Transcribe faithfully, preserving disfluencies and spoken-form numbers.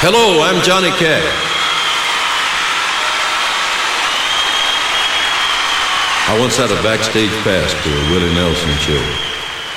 Hello, I'm Johnny Cash. I once had a backstage pass to a Willie Nelson show.